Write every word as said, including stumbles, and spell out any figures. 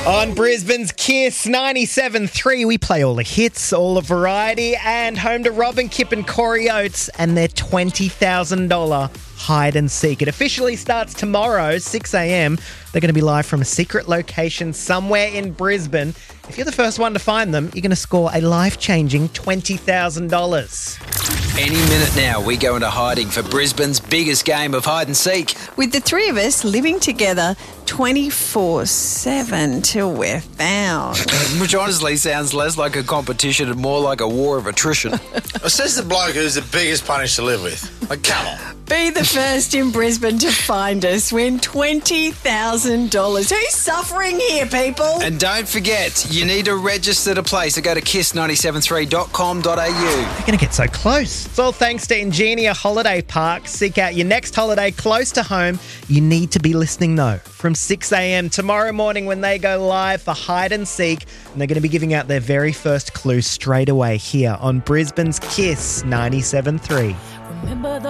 On Brisbane's Kiss ninety-seven three, we play all the hits, all the variety, and home to Robin Kipp and Corey Oates and their twenty thousand dollars hide and seek. It officially starts tomorrow, six a.m. They're going to be live from a secret location somewhere in Brisbane. If you're the first one to find them, you're going to score a life-changing twenty thousand dollars. Any minute now, we go into hiding for Brisbane's biggest game of hide and seek. With the three of us living together twenty-four seven till we're found. Which honestly sounds less like a competition and more like a war of attrition. Well, says the bloke who's the biggest punish to live with. Like, come on. Be the first in Brisbane to find us. Win twenty thousand dollars. Who's suffering here, people? And don't forget, you need to register to play, so go to kiss nine seven three dot com dot a u. They're going to get so close. It's all thanks to Ingenia Holiday Park. Seek out your next holiday close to home. You need to be listening, though, from six a.m. tomorrow morning when they go live for Hide and Seek. And they're going to be giving out their very first clue straight away here on Brisbane's Kiss ninety-seven three. Remember the